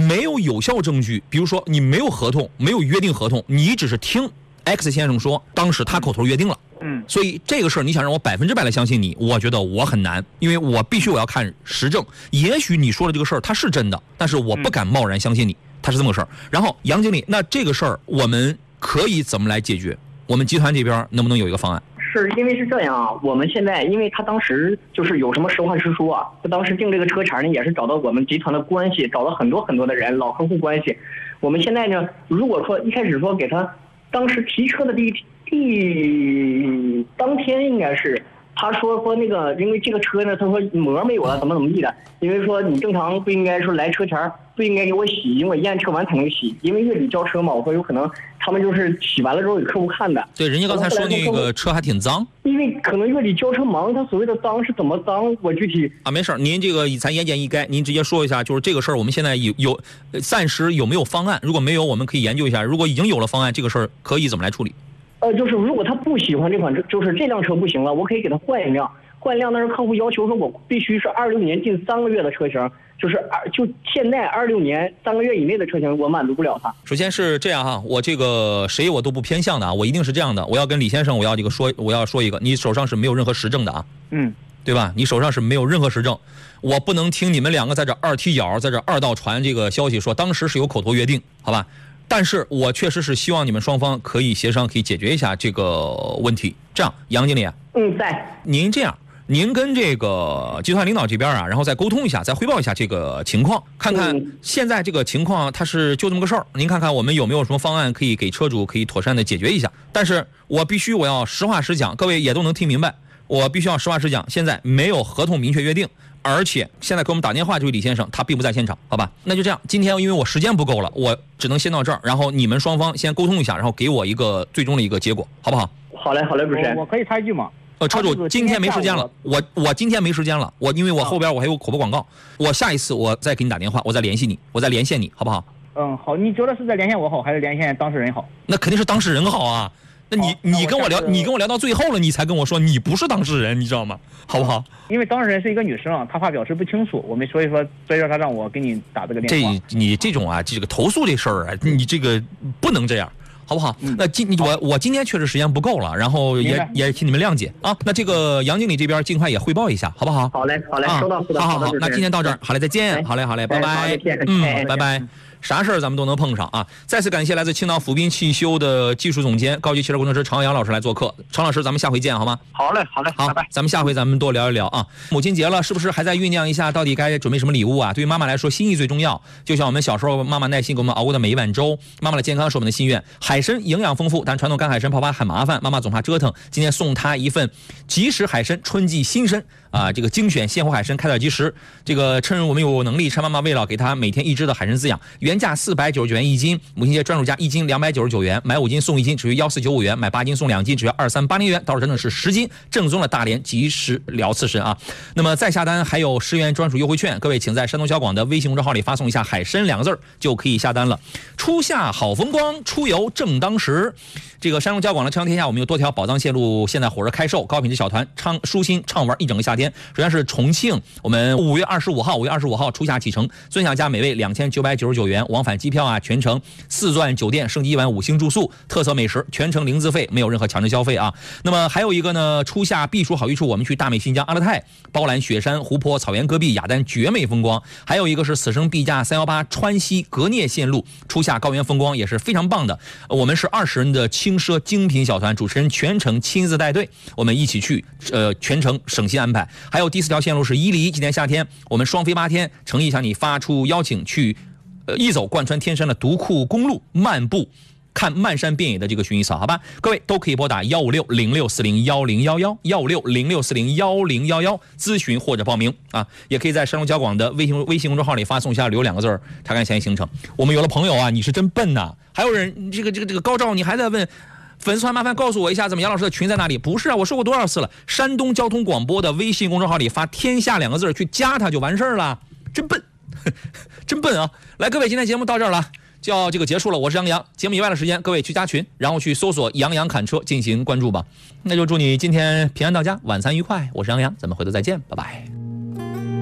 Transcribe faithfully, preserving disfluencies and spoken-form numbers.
没有有效证据，比如说你没有合同，没有约定合同，你只是听 X 先生说当时他口头约定了， 嗯， 所以这个事儿你想让我百分之百的相信你，我觉得我很难，因为我必须我要看实证。也许你说的这个事儿它是真的，但是我不敢贸然相信你，它是这么个事儿。然后杨经理，那这个事儿我们可以怎么来解决？我们集团这边能不能有一个方案？ 是因为是这样啊，我们现在因为他当时就是有什么实话实说啊，他当时订这个车钱呢，也是找到我们集团的关系，找到很多很多的人，老客户关系。我们现在呢，如果说一开始说给他当时提车的第一第当天应该是。他说说那个，因为这个车呢，他说膜没有了，怎么怎么地的。因为说你正常不应该说来车前不应该给我洗，因为我验车完才能洗。因为月底交车嘛，我说有可能他们就是洗完了之后给客户看的。 对，人家刚才说那个车还挺脏。 因为可能月底交车忙，他所谓的脏是怎么脏，我具体啊没事，您这个咱言简意赅，您直接说一下，就是这个事儿我们现在有有暂时有没有方案？如果没有，我们可以研究一下；如果已经有了方案，这个事儿可以怎么来处理？ 呃，就是如果他不喜欢这款车，就是这辆车不行了，我可以给他换一辆，换一辆。但是客户要求说我必须是二六年近三个月的车型，就是二就现在二六年三个月以内的车型，我满足不了他。 首先是这样哈，我这个谁我都不偏向的啊，我一定是这样的，我要跟李先生，我要这个说，我要说一个，你手上是没有任何实证的啊， 嗯， 对吧？你手上是没有任何实证，我不能听你们两个在这二踢脚，在这二道传这个消息，说当时是有口头约定，好吧？但是我确实是希望你们双方可以协商，可以解决一下这个问题。这样，杨经理， 嗯，在您这样，您跟这个集团领导这边啊，然后再沟通一下，再汇报一下这个情况，看看现在这个情况它是就这么个事儿。您看看我们有没有什么方案可以给车主可以妥善的解决一下。但是我必须我要实话实讲，各位也都能听明白，我必须要实话实讲，现在没有合同明确约定。而且现在给我们打电话这位李先生他并不在现场，好吧？那就这样，今天因为我时间不够了，我只能先到这儿，然后你们双方先沟通一下，然后给我一个最终的一个结果，好不好？ 好嘞，好嘞，主持人，我可以插一句吗？ 呃，车主，今天没时间了，我我今天没时间了，我因为我后边我还有口播广告，我下一次我再给你打电话，我再联系你，我再连线你，好不好？ 嗯，好，你觉得是在连线我好，还是连线当事人好？ 那肯定是当事人好啊。那你你跟我聊，你跟我聊到最后了，你才跟我说你不是当事人，你知道吗？好不好？ 因为当事人是一个女生啊，她怕表示不清楚，我们所以说，所以说她让我给你打这个电话。 这你这种啊，这个投诉这事儿啊，你这个不能这样，好不好？嗯、那今我我今天确实时间不够了，然后也也请你们谅解啊。那这个杨经理这边尽快也汇报一下，好不好？ 好嘞，好嘞，啊、收到，收到。 好好好，那今天到这儿，好嘞，再见。好嘞，好嘞，拜拜。嗯，拜拜。啥事儿咱们都能碰上啊！再次感谢来自青岛府滨汽修的技术总监、高级汽车工程师常阳老师来做客。常老师，咱们下回见好吗？ 好嘞，好嘞， 好，拜拜。咱们下回咱们多聊一聊啊。母亲节了，是不是还在酝酿一下，到底该准备什么礼物啊？对于妈妈来说，心意最重要。就像我们小时候，妈妈耐心给我们熬过的每一碗粥，妈妈的健康是我们的心愿。海参营养丰富，但传统干海参泡发很麻烦，妈妈总怕折腾。今天送她一份即食海参春季新参啊，这个精选鲜活海参开袋即食。这个趁我们有能力，趁妈妈为了给她每天一只的海参滋养，原价四百九十九元一斤，母亲节专属价一斤两百九十九元，买五斤送一斤只需幺四九五元，买八斤送两斤只需二三八零元，到手整整是十斤，正宗的大连即食辽刺参啊！那么再下单还有十元专属优惠券，各位请在山东小广的微信公众号里发送一下海参两个字就可以下单了。初夏好风光，出游正当时。这个山东交广的畅游天下，我们有多条宝藏线路现在火热开售，高品质小团畅舒心畅玩一整个夏天。首先是重庆，我们五月二十五号，五月二十五号初夏启程，尊享价美味两千九百九十九元，往返机票啊，全程四钻酒店，升级一晚五星住宿，特色美食，全程零自费，没有任何强制消费啊。那么还有一个呢，初夏避暑好去处，我们去大美新疆阿勒泰，包揽雪山、湖泊、草原戈壁、雅丹绝美风光。还有一个是此生必驾三一八川西格聂线路，初夏高原风光也是非常棒的。我们是二十人的轻奢精品小团，主持人全程亲自带队，我们一起去，呃，全程省心安排。还有第四条线路是伊犁，今年夏天我们双飞八天，诚意向你发出邀请，去呃一走贯穿天山的独库公路漫步。看漫山遍野的这个薰衣草，好吧，各位都可以拨打幺五六零六四零幺零幺幺幺五六零六四零幺零幺幺咨询或者报名啊，也可以在山东交广的微信微信公众号里发送一下"旅游"两个字，查看详细行程。我们有了朋友啊，你是真笨呐、啊！还有人这个这个这个高照，你还在问粉丝团，麻烦告诉我一下，怎么杨老师的群在哪里？不是啊，我说过多少次了，山东交通广播的微信公众号里发"天下"两个字去加它就完事儿了，真笨，真笨啊！来，各位，今天节目到这儿了。就要这个结束了，我是杨洋。节目以外的时间，各位去加群，然后去搜索杨洋侃车进行关注吧。那就祝你今天平安到家，晚餐愉快。我是杨洋，咱们回头再见，拜拜。